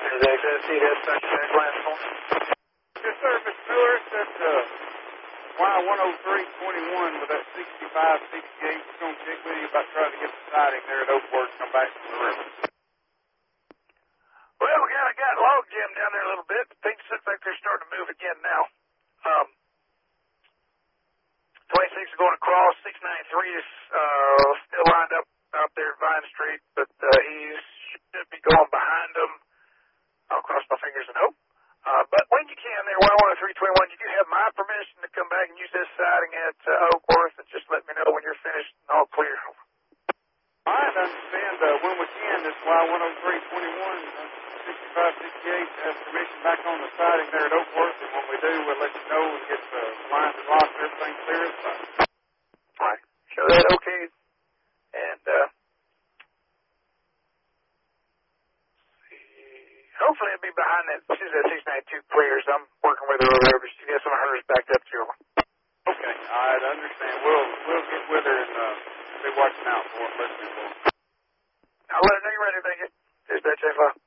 Is XSC dispatch check last call? Yes, sir, Mr. Miller. It's at Y10321 with that 6568. We're going to check with you about trying to get the siding there at Oakworth and come back from the river. Well, we got log jam down there a little bit. Things look like they're starting to move again now. 26 is going across. 693 is still lined up out there at Vine Street, but he should be going behind them. I'll cross my fingers and hope. But when you can there, Y10321, you do have my permission to come back and use this siding at Oakworth, and just let me know when you're finished and all clear. All right, I understand. When we can, this Y10321, 6568 has permission back on the siding there at Oakworth, and when we do, we'll let you know and get the lines and locks and everything clear as well. All right. Show that okay. And hopefully it'll be behind that. As soon as that 692 clears, I'm working with her over there, but she's got some of hers backed up too. Okay. All right, I understand. We'll get with her and be watching out for it, listening for it. I'll let her know you're ready to make it. Dispatch 5.